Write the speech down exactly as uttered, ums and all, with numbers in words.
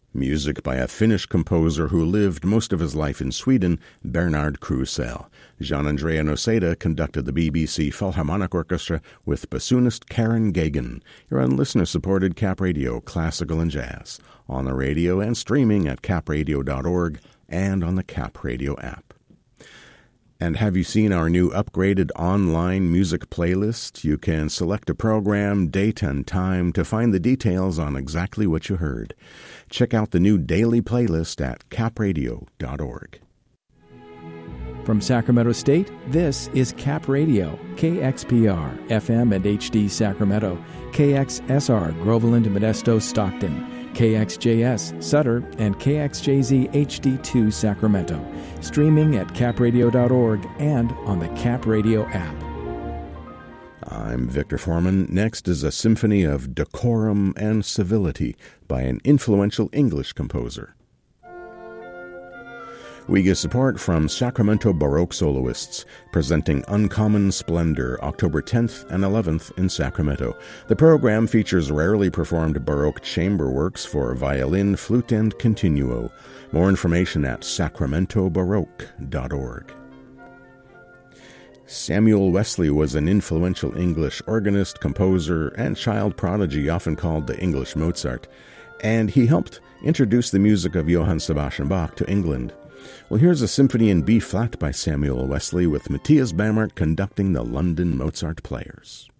Music by a Finnish composer who lived most of his life in Sweden, Bernard Krusell. Jean-Andrea Noseda conducted the B B C Philharmonic Orchestra with bassoonist Karen Gagan. You're on listener-supported Cap Radio, classical and jazz, on the radio and streaming at cap radio dot org and on the Cap Radio app. And have you seen our new upgraded online music playlist? You can select a program, date, and time to find the details on exactly what you heard. Check out the new daily playlist at cap radio dot org. From Sacramento State, this is Cap Radio, K X P R, F M and H D Sacramento, K X S R, Groveland, Modesto, Stockton, K X J S, Sutter, and K X J Z H D two, Sacramento. Streaming at cap radio dot org and on the Cap Radio app. I'm Victor Foreman. Next is a symphony of decorum and civility by an influential English composer. We get support from Sacramento Baroque soloists, presenting Uncommon Splendor October tenth and eleventh in Sacramento. The program features rarely performed Baroque chamber works for violin, flute, and continuo. More information at sacramento baroque dot org. Samuel Wesley was an influential English organist, composer, and child prodigy, often called the English Mozart, and he helped introduce the music of Johann Sebastian Bach to England. Well, here's a symphony in B-flat by Samuel Wesley with Matthias Bamert conducting the London Mozart Players.